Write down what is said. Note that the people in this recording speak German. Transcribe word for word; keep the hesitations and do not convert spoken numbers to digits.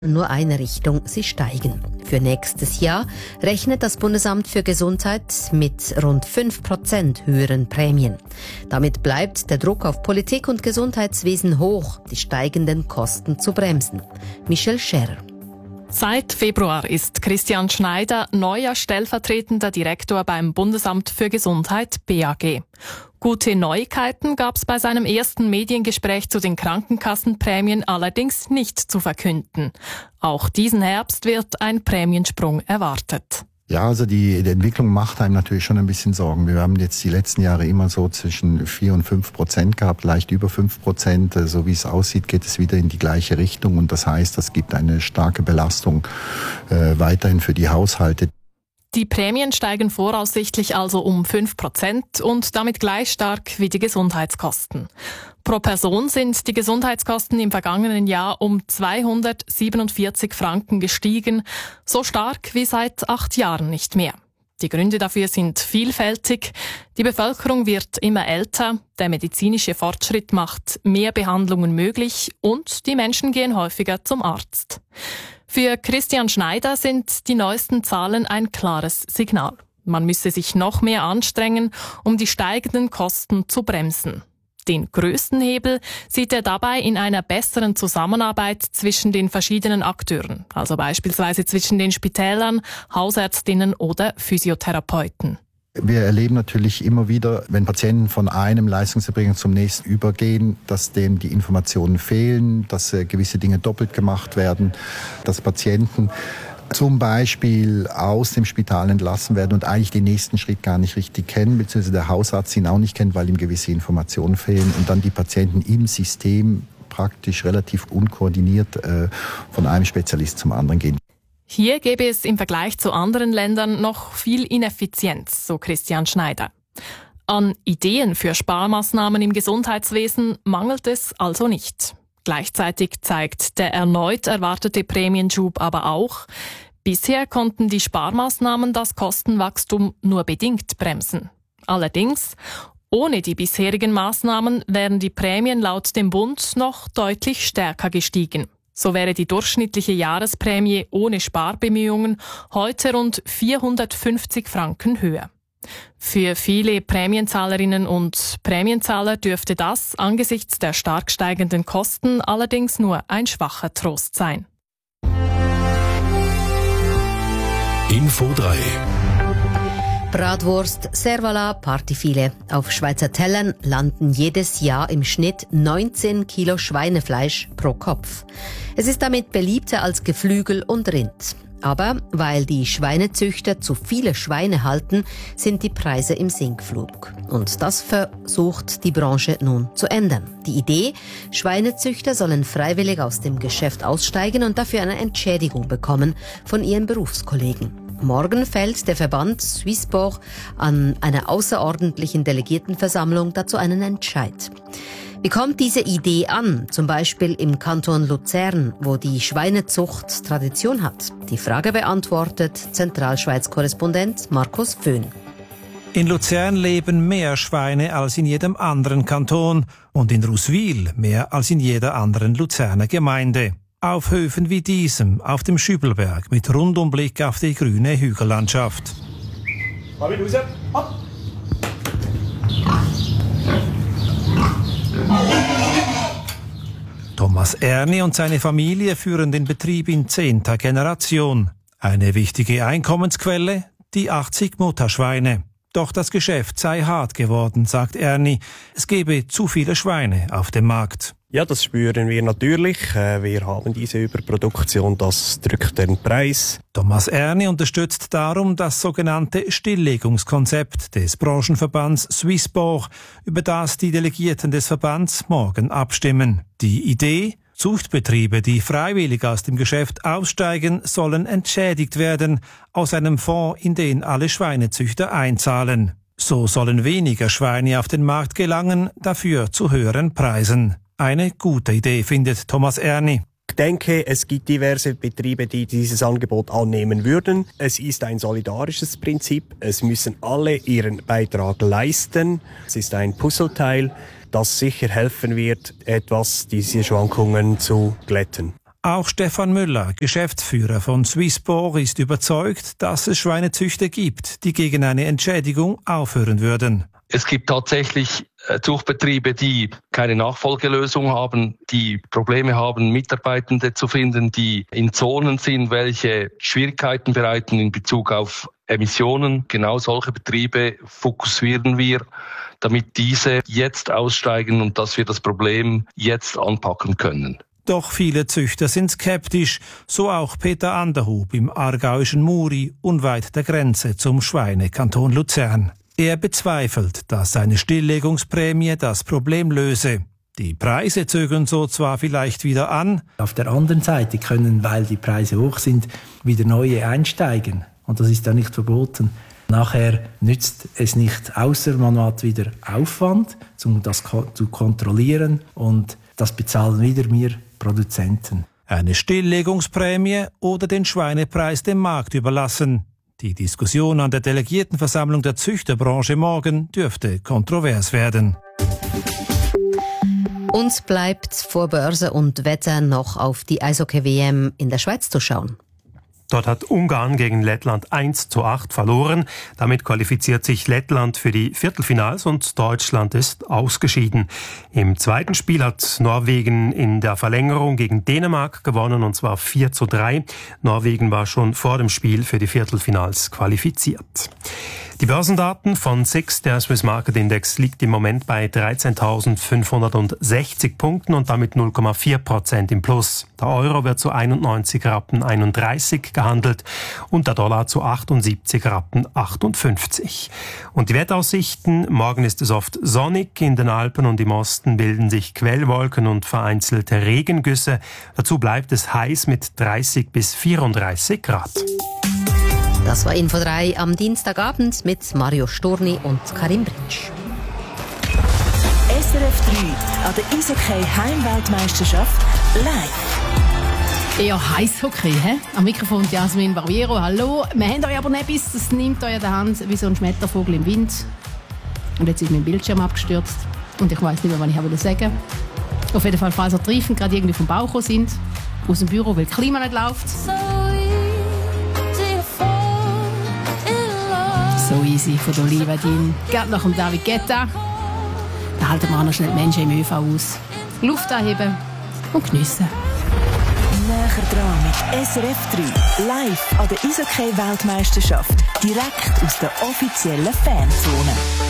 nur eine Richtung, sie steigen. Für nächstes Jahr rechnet das Bundesamt für Gesundheit mit rund fünf Prozent höheren Prämien. Damit bleibt der Druck auf Politik und Gesundheitswesen hoch, die steigenden Kosten zu bremsen. Michel Scherer. Seit Februar ist Christian Schneider neuer stellvertretender Direktor beim Bundesamt für Gesundheit B A G. Gute Neuigkeiten gab es bei seinem ersten Mediengespräch zu den Krankenkassenprämien allerdings nicht zu verkünden. Auch diesen Herbst wird ein Prämiensprung erwartet. Ja, also die, die Entwicklung macht einem natürlich schon ein bisschen Sorgen. Wir haben jetzt die letzten Jahre immer so zwischen vier und fünf Prozent gehabt, leicht über fünf Prozent. So wie es aussieht, geht es wieder in die gleiche Richtung. Und das heißt, es gibt eine starke Belastung äh, weiterhin für die Haushalte. Die Prämien steigen voraussichtlich also um fünf Prozent und damit gleich stark wie die Gesundheitskosten. Pro Person sind die Gesundheitskosten im vergangenen Jahr um zweihundertsiebenundvierzig Franken gestiegen, so stark wie seit acht Jahren nicht mehr. Die Gründe dafür sind vielfältig. Die Bevölkerung wird immer älter, der medizinische Fortschritt macht mehr Behandlungen möglich und die Menschen gehen häufiger zum Arzt. Für Christian Schneider sind die neuesten Zahlen ein klares Signal. Man müsse sich noch mehr anstrengen, um die steigenden Kosten zu bremsen. Den größten Hebel sieht er dabei in einer besseren Zusammenarbeit zwischen den verschiedenen Akteuren, also beispielsweise zwischen den Spitälern, Hausärztinnen oder Physiotherapeuten. Wir erleben natürlich immer wieder, wenn Patienten von einem Leistungserbringer zum nächsten übergehen, dass denen die Informationen fehlen, dass äh, gewisse Dinge doppelt gemacht werden, dass Patienten zum Beispiel aus dem Spital entlassen werden und eigentlich den nächsten Schritt gar nicht richtig kennen, beziehungsweise der Hausarzt ihn auch nicht kennt, weil ihm gewisse Informationen fehlen und dann die Patienten im System praktisch relativ unkoordiniert äh, von einem Spezialist zum anderen gehen. Hier gäbe es im Vergleich zu anderen Ländern noch viel Ineffizienz, so Christian Schneider. An Ideen für Sparmaßnahmen im Gesundheitswesen mangelt es also nicht. Gleichzeitig zeigt der erneut erwartete Prämienschub aber auch, bisher konnten die Sparmaßnahmen das Kostenwachstum nur bedingt bremsen. Allerdings, ohne die bisherigen Maßnahmen wären die Prämien laut dem Bund noch deutlich stärker gestiegen. So wäre die durchschnittliche Jahresprämie ohne Sparbemühungen heute rund vierhundertfünfzig Franken höher. Für viele Prämienzahlerinnen und Prämienzahler dürfte das angesichts der stark steigenden Kosten allerdings nur ein schwacher Trost sein. Info drei. Bratwurst, Servala, Partyfilet. Auf Schweizer Tellern landen jedes Jahr im Schnitt neunzehn Kilo Schweinefleisch pro Kopf. Es ist damit beliebter als Geflügel und Rind. Aber weil die Schweinezüchter zu viele Schweine halten, sind die Preise im Sinkflug. Und das versucht die Branche nun zu ändern. Die Idee, Schweinezüchter sollen freiwillig aus dem Geschäft aussteigen und dafür eine Entschädigung bekommen von ihren Berufskollegen. Morgen fällt der Verband Swissport an einer außerordentlichen Delegiertenversammlung dazu einen Entscheid. Wie kommt diese Idee an, zum Beispiel im Kanton Luzern, wo die Schweinezucht Tradition hat? Die Frage beantwortet Zentralschweiz-Korrespondent Markus Föhn. In Luzern leben mehr Schweine als in jedem anderen Kanton und in Ruswil mehr als in jeder anderen Luzerner Gemeinde. Auf Höfen wie diesem, auf dem Schübelberg, mit Rundumblick auf die grüne Hügellandschaft. Komm raus, hopp! Thomas Erni und seine Familie führen den Betrieb in zehnter Generation. Eine wichtige Einkommensquelle, die achtzig Mutterschweine. Doch das Geschäft sei hart geworden, sagt Erni. Es gebe zu viele Schweine auf dem Markt. Ja, das spüren wir natürlich. Wir haben diese Überproduktion, das drückt den Preis. Thomas Erni unterstützt darum das sogenannte Stilllegungskonzept des Branchenverbands Swissport, über das die Delegierten des Verbands morgen abstimmen. Die Idee? Zuchtbetriebe, die freiwillig aus dem Geschäft aussteigen, sollen entschädigt werden aus einem Fonds, in den alle Schweinezüchter einzahlen. So sollen weniger Schweine auf den Markt gelangen, dafür zu höheren Preisen. Eine gute Idee, findet Thomas Erni. Ich denke, es gibt diverse Betriebe, die dieses Angebot annehmen würden. Es ist ein solidarisches Prinzip. Es müssen alle ihren Beitrag leisten. Es ist ein Puzzleteil, das sicher helfen wird, etwas diese Schwankungen zu glätten. Auch Stefan Müller, Geschäftsführer von Swisspor, ist überzeugt, dass es Schweinezüchter gibt, die gegen eine Entschädigung aufhören würden. Es gibt tatsächlich Zuchtbetriebe, die keine Nachfolgelösung haben, die Probleme haben, Mitarbeitende zu finden, die in Zonen sind, welche Schwierigkeiten bereiten in Bezug auf Emissionen. Genau solche Betriebe fokussieren wir, damit diese jetzt aussteigen und dass wir das Problem jetzt anpacken können. Doch viele Züchter sind skeptisch, so auch Peter Anderhub im aargauischen Muri, unweit der Grenze zum Schweinekanton Luzern. Er bezweifelt, dass eine Stilllegungsprämie das Problem löse. Die Preise zögern so zwar vielleicht wieder an. Auf der anderen Seite können, weil die Preise hoch sind, wieder neue einsteigen. Und das ist ja nicht verboten. Nachher nützt es nicht, außer man hat wieder Aufwand, um das zu kontrollieren. Und das bezahlen wieder wir Produzenten. Eine Stilllegungsprämie oder den Schweinepreis dem Markt überlassen. Die Diskussion an der Delegiertenversammlung der Züchterbranche morgen dürfte kontrovers werden. Uns bleibt vor Börse und Wetter noch auf die Eishockey-W M in der Schweiz zu schauen. Dort hat Ungarn gegen Lettland eins zu acht verloren. Damit qualifiziert sich Lettland für die Viertelfinals und Deutschland ist ausgeschieden. Im zweiten Spiel hat Norwegen in der Verlängerung gegen Dänemark gewonnen, und zwar vier zu drei. Norwegen war schon vor dem Spiel für die Viertelfinals qualifiziert. Die Börsendaten von S I X, der Swiss Market Index, liegt im Moment bei dreizehntausendfünfhundertsechzig Punkten und damit null Komma vier Prozent im Plus. Der Euro wird zu einundneunzig Rappen einunddreißig gehandelt und der Dollar zu achtundsiebzig Rappen achtundfünfzig. Und die Wetteraussichten: Morgen ist es oft sonnig, in den Alpen und im Osten bilden sich Quellwolken und vereinzelte Regengüsse. Dazu bleibt es heiß mit dreißig bis vierunddreißig Grad. Das war Info drei am Dienstagabend mit Mario Storni und Karim Britsch. S R F drei an der Eishockey-Heimweltmeisterschaft live. Ja, Eishockey, hä? Am Mikrofon Jasmin Barbiero, hallo. Wir haben euch aber nicht etwas, das nimmt euch in der Hand wie so ein Schmettervogel im Wind. Und jetzt ist mein Bildschirm abgestürzt und ich weiss nicht mehr, was ich sagen wollte. Auf jeden Fall, falls ihr Treifen gerade irgendwie vom Bauch gekommen sind, aus dem Büro, weil die Klima nicht läuft. So easy von der Oliva Dean. Geht nach dem David Guetta. Da halten wir auch noch schnell die Menschen im Ö V aus. Luft anheben und geniessen. Näher dran mit S R F drei. Live an der Eishockey-Weltmeisterschaft. Direkt aus der offiziellen Fanzone.